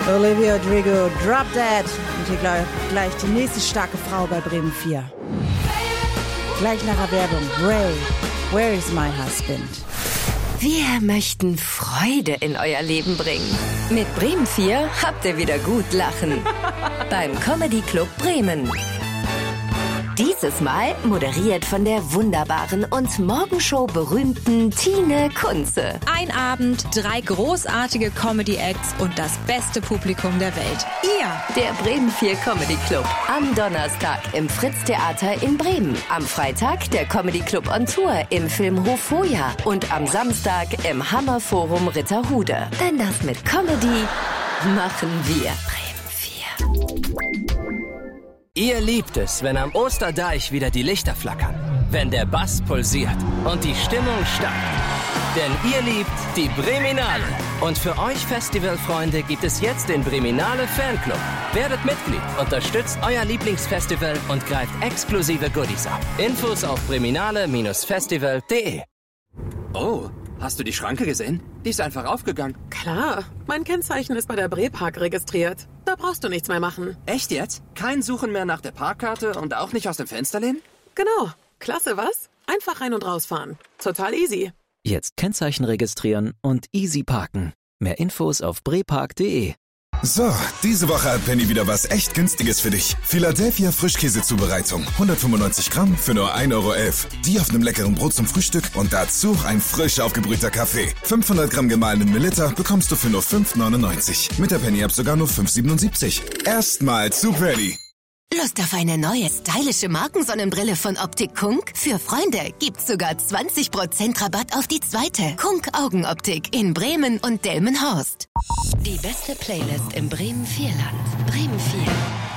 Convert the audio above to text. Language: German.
Olivia Rodrigo, Drop Dead. Und hier gleich die nächste starke Frau bei Bremen 4. Gleich nach der Werbung. Ray, where is my husband? Wir möchten Freude in euer Leben bringen. Mit Bremen 4 habt ihr wieder gut lachen. Beim Comedy Club Bremen. Dieses Mal moderiert von der wunderbaren und Morgenshow berühmten Tine Kunze. Ein Abend, 3 großartige Comedy-Acts und das beste Publikum der Welt. Ihr! Der Bremen 4 Comedy Club. Am Donnerstag im Fritz-Theater in Bremen. Am Freitag der Comedy Club on Tour im Filmhof Foja. Und am Samstag im Hammerforum Ritterhude. Denn das mit Comedy machen wir. Bremen 4. Ihr liebt es, wenn am Osterdeich wieder die Lichter flackern, wenn der Bass pulsiert und die Stimmung steigt. Denn ihr liebt die Breminale. Und für euch Festivalfreunde gibt es jetzt den Breminale Fanclub. Werdet Mitglied, unterstützt euer Lieblingsfestival und greift exklusive Goodies ab. Infos auf breminale-festival.de. Oh, hast du die Schranke gesehen? Die ist einfach aufgegangen. Klar, mein Kennzeichen ist bei der Brepark registriert. Da brauchst du nichts mehr machen. Echt jetzt? Kein Suchen mehr nach der Parkkarte und auch nicht aus dem Fenster lehnen? Genau. Klasse, was? Einfach rein und rausfahren. Total easy. Jetzt Kennzeichen registrieren und easy parken. Mehr Infos auf brepark.de. So, diese Woche hat Penny wieder was echt Günstiges für dich. Philadelphia Frischkäsezubereitung. 195 Gramm für nur 1,11 €. Die auf einem leckeren Brot zum Frühstück und dazu ein frisch aufgebrühter Kaffee. 500 Gramm gemahlenen Melitta bekommst du für nur 5,99. Mit der Penny-App sogar nur 5,77. Erstmal zu Penny. Lust auf eine neue, stylische Markensonnenbrille von Optik Kunk? Für Freunde gibt's sogar 20% Rabatt auf die zweite. Kunk Augenoptik in Bremen und Delmenhorst. Die beste Playlist im Bremen 4 Land. Bremen 4.